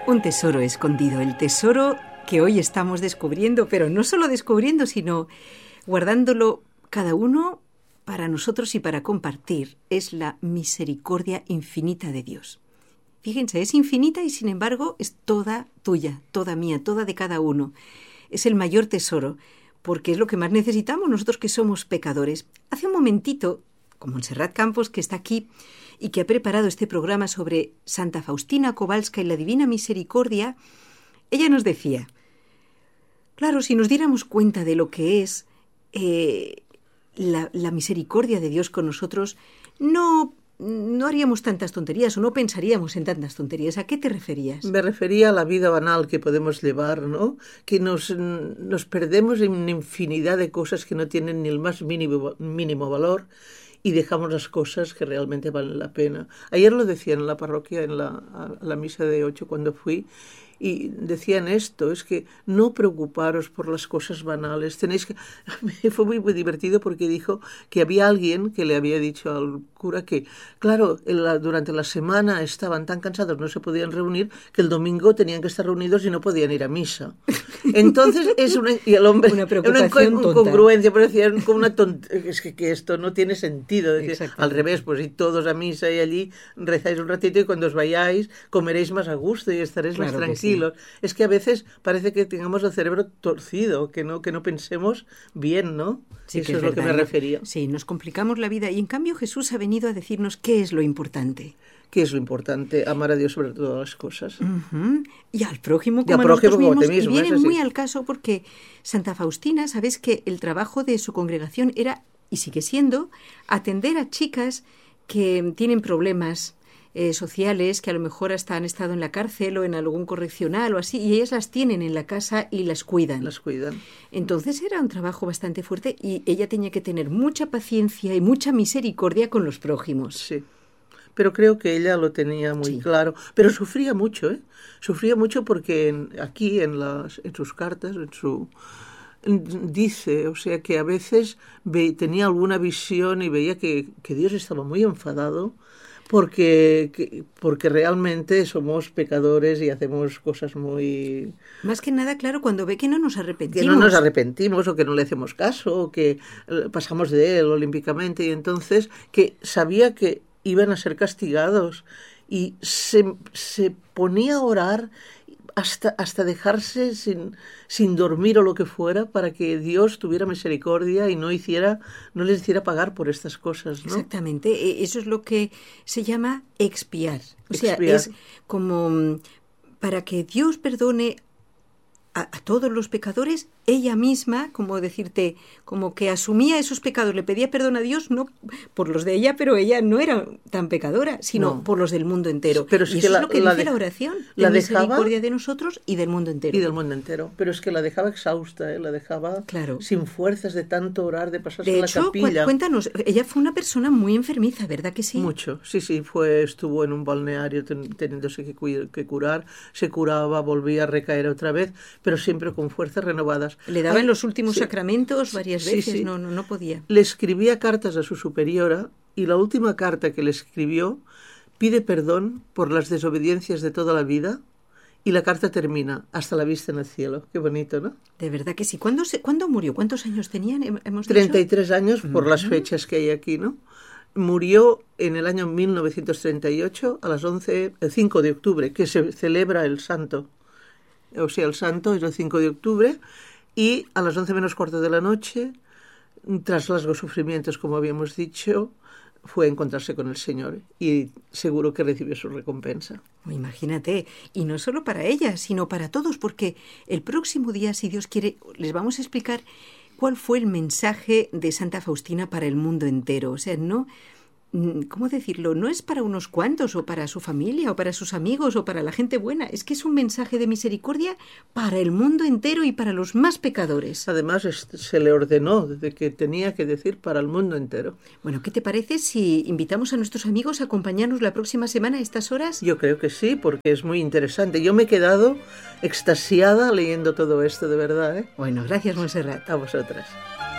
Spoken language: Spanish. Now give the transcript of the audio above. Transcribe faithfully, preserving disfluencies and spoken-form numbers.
Un tesoro escondido, el tesoro que hoy estamos descubriendo, pero no solo descubriendo, sino guardándolo cada uno para nosotros y para compartir. Es la misericordia infinita de Dios. Fíjense, es infinita y sin embargo es toda tuya, toda mía, toda de cada uno. Es el mayor tesoro, porque es lo que más necesitamos nosotros que somos pecadores. Hace un momentito, con Montserrat Campos, que está aquí y que ha preparado este programa sobre Santa Faustina Kowalska y la Divina Misericordia, ella nos decía, claro, si nos diéramos cuenta de lo que es eh, la, la misericordia de Dios con nosotros, no, no haríamos tantas tonterías o no pensaríamos en tantas tonterías. ¿A qué te referías? Me refería a la vida banal que podemos llevar, ¿no? Que nos, nos perdemos en una infinidad de cosas que no tienen ni el más mínimo, mínimo valor, y dejamos las cosas que realmente valen la pena. Ayer lo decían en la parroquia, en la, a la misa de ocho cuando fui, y decían esto, es que no preocuparos por las cosas banales, tenéis que... Fue muy, muy divertido porque dijo que había alguien que le había dicho al cura que, claro, la, durante la semana estaban tan cansados, no se podían reunir, que el domingo tenían que estar reunidos y no podían ir a misa. Entonces es una... Y el hombre... Una preocupación una tonta. incongruencia, pero decían como una tonta... Es que, que esto no tiene sentido. Decir, al revés, pues ir todos a misa y allí rezáis un ratito y cuando os vayáis comeréis más a gusto y estaréis claro más tranquilos. Sí. Es que a veces parece que tengamos el cerebro torcido, que no, que no pensemos bien, ¿no? Sí, Eso que es, es lo verdad, que me refería. Sí, nos complicamos la vida y en cambio Jesús ha venido a decirnos qué es lo importante. ¿Qué es lo importante? Amar a Dios sobre todas las cosas. Uh-huh. Y al prójimo como y al a prójimo nosotros mismos. Como te mismo, y viene es muy al caso porque Santa Faustina, sabes que el trabajo de su congregación era, y sigue siendo, atender a chicas que tienen problemas Eh, sociales, que a lo mejor hasta han estado en la cárcel o en algún correccional o así, y ellas las tienen en la casa y las cuidan. Las cuidan. Entonces era un trabajo bastante fuerte y ella tenía que tener mucha paciencia y mucha misericordia con los prójimos. Sí, pero creo que ella lo tenía muy sí. claro, pero sufría mucho, ¿eh? Sufría mucho porque en, aquí en, las, en sus cartas, en su... dice, o sea, que a veces ve, tenía alguna visión y veía que, que Dios estaba muy enfadado Porque, que, porque realmente somos pecadores y hacemos cosas muy... Más que nada, claro, cuando ve que no nos arrepentimos. Que no nos arrepentimos o que no le hacemos caso o que pasamos de él olímpicamente. Y entonces que sabía que iban a ser castigados y se, se ponía a orar hasta, hasta dejarse sin, sin dormir o lo que fuera para que Dios tuviera misericordia y no hiciera, no les hiciera pagar por estas cosas, ¿no? Exactamente, eso es lo que se llama expiar. O sea, expiar. Es como para que Dios perdone a, a todos los pecadores, ella misma, como decirte, como que asumía esos pecados, le pedía perdón a Dios, no por los de ella, pero ella no era tan pecadora, sino no. por los del mundo entero. Pero es y que eso la, es lo que la dice de, la oración, la de dejaba, misericordia de nosotros y del mundo entero. Y del mundo entero, pero es que la dejaba exhausta, ¿eh? La dejaba claro. sin fuerzas de tanto orar, de pasarse de en la hecho, capilla. Cu- cuéntanos, ella fue una persona muy enfermiza, ¿verdad que sí? Mucho, sí, sí, fue, estuvo en un balneario ten, teniéndose que, cu- que curar, se curaba, volvía a recaer otra vez, pero siempre con fuerzas renovadas. Le daban Ay, los últimos sí. sacramentos varias veces, sí, sí. No, no, no podía. Le escribía cartas a su superiora y la última carta que le escribió pide perdón por las desobediencias de toda la vida y la carta termina, hasta la vista en el cielo. Qué bonito, ¿no? De verdad que sí. ¿Cuándo, se, ¿cuándo murió? ¿Cuántos años tenían? Hemos treinta y tres dicho? años por uh-huh. las fechas que hay aquí, ¿no? Murió en el año mil novecientos treinta y ocho a las once, el cinco de octubre, que se celebra el santo. O sea, el santo es el cinco de octubre y a las once menos cuarto de la noche, tras largos sufrimientos, como habíamos dicho, fue a encontrarse con el Señor y seguro que recibió su recompensa. Imagínate, y no solo para ella, sino para todos, porque el próximo día, si Dios quiere, les vamos a explicar cuál fue el mensaje de Santa Faustina para el mundo entero. O sea, no... ¿Cómo decirlo? No es para unos cuantos o para su familia o para sus amigos o para la gente buena. Es que es un mensaje de misericordia para el mundo entero y para los más pecadores. Además, se le ordenó de que tenía que decir para el mundo entero. Bueno, ¿qué te parece si invitamos a nuestros amigos a acompañarnos la próxima semana a estas horas? Yo creo que sí, porque es muy interesante. Yo me he quedado extasiada leyendo todo esto, de verdad, ¿eh? Bueno, gracias, Montserrat. A vosotras.